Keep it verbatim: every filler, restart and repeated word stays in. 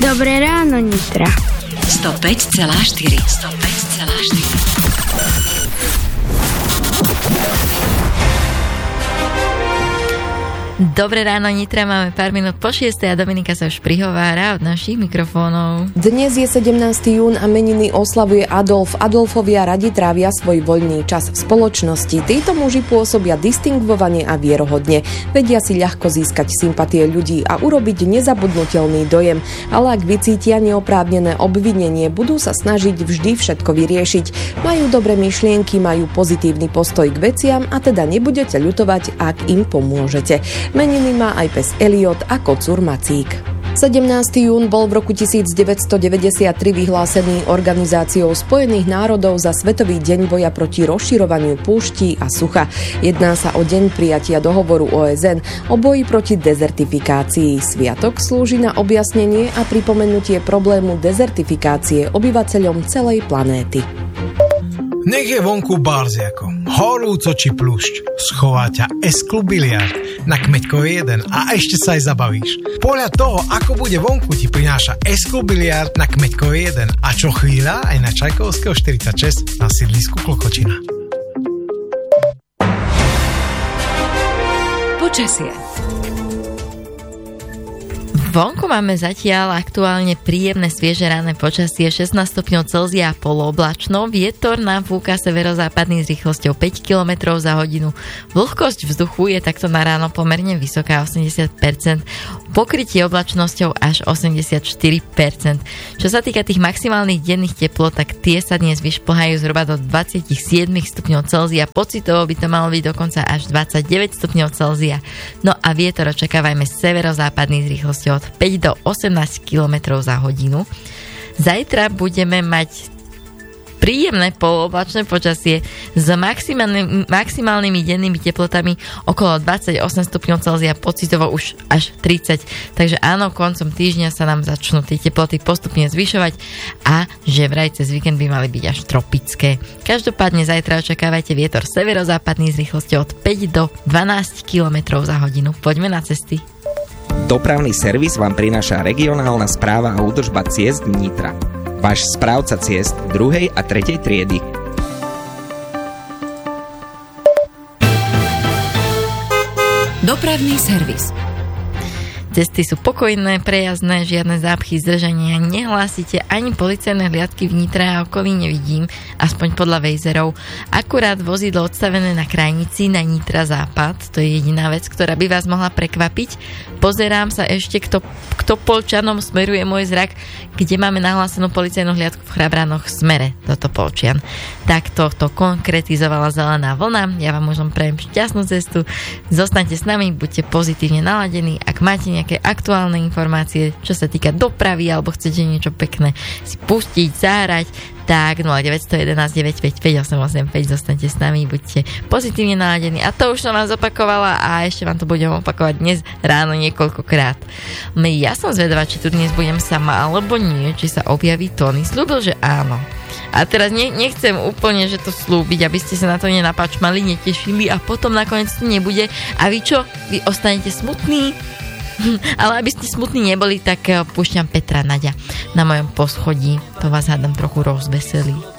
Dobré ráno, Nitra. sto päť celá štyri. sto päť celá štyri. Dobré ráno, Nitra, máme pár minút po šiestej a Dominika sa už prihovára od našich mikrofónov. Dnes je sedemnásteho jún a meniny oslavuje Adolf. Adolfovia radi trávia svoj voľný čas v spoločnosti. Títo muži pôsobia distingvovane a vierohodne. Vedia si ľahko získať sympatie ľudí a urobiť nezabudnutelný dojem. Ale ak vycítia neoprávnené obvinenie, budú sa snažiť vždy všetko vyriešiť. Majú dobré myšlienky, majú pozitívny postoj k veciam a teda nebudete ľutovať, ak im pomôžete. Meniny má aj pes Eliot a kocúr Macík. sedemnásteho jún bol v roku devätnásťstodeväťdesiattri vyhlásený Organizáciou Spojených národov za Svetový deň boja proti rozširovaniu púští a sucha. Jedná sa o deň prijatia dohovoru ó es en o boji proti dezertifikácii. Sviatok slúži na objasnenie a pripomenutie problému dezertifikácie obyvateľom celej planéty. Nech je vonku barziako, horúco či plušť, schová ťa S-klub biliard na Kmeďkovej jeden a ešte sa aj zabavíš. Podľa toho, ako bude vonku, ti prináša S-klub biliard na Kmeďkovej jeden a čo chvíľa aj na Čajkovského štyridsaťšesť na sídlisku Klokočina. Počasie. Vonku máme zatiaľ aktuálne príjemné svieže ranné počasie, šestnásť stupňov Celzia a polooblačno. Vietor nám fúka severozápadný s rýchlosťou päť kilometrov za hodinu. Vlhkosť vzduchu je takto na ráno pomerne vysoká, osemdesiat percent. Pokrytie oblačnosťou až osemdesiatštyri percent. Čo sa týka tých maximálnych denných teplot, tak tie sa dnes vyšplhajú zhruba do dvadsaťsedem stupňov Celzia. Pocitovo by to malo byť dokonca až dvadsaťdeväť stupňov Celzia. No a vietor očakávajme severozápadný s rýchlosťou od päť do osemnásť kilometrov za hodinu. Zajtra budeme mať príjemné polooblačné počasie s maximálnymi, maximálnymi dennými teplotami okolo dvadsaťosem stupňov Celzia, pocitovo už až tridsať. Takže áno, koncom týždňa sa nám začnú tie teploty postupne zvyšovať a že vraj cez víkend by mali byť až tropické. Každopádne zajtra očakávajte vietor severozápadný s rýchlosťou od päť do dvanásť kilometrov za hodinu. Poďme na cesty. Dopravný servis vám prináša regionálna správa a údržba ciest Nitra. Váš správca ciest druhej a tretej triedy. Dopravný servis. Cesty sú pokojné, prejazdné, žiadne zápchy, zdržania, nehlásite ani policajné hliadky v Nitre a okolí nevidím, aspoň podľa vejzerov. Akurát vozidlo odstavené na krajnici na Nitra západ, to je jediná vec, ktorá by vás mohla prekvapiť. Pozerám sa ešte, kto, kto Topolčanom smeruje môj zrak, kde máme nahlásenú policajnú hliadku v Chrabránoch smere do Topolčian. Takto to konkretizovala zelená vlna. Ja vám možno prajem šťastnú cestu. Zostaňte s nami, buďte pozitívne naladení. Ak máte nejaké aktuálne informácie, čo sa týka dopravy alebo chcete niečo pekné si pustiť, zahrať, tak nula deväť jeden jeden deväť päť päť osem osem päť, zostaňte s nami, buďte pozitívne naladení. A to už som vám zopakovala a ešte vám to budem opakovať dnes ráno niekoľkokrát. Ja som zvedavá, či tu dnes budem sama alebo nie, či sa objaví Tony. Sľúbil, že áno. A teraz ne, nechcem úplne, že to slúbiť, aby ste sa na to nenapáčmali, netešili a potom nakoniec to nebude. A vy čo? Vy ostanete smutní? Ale aby ste smutní neboli, tak púšťam Petra Naďa na mojom poschodí. To vás hádam trochu rozveselí.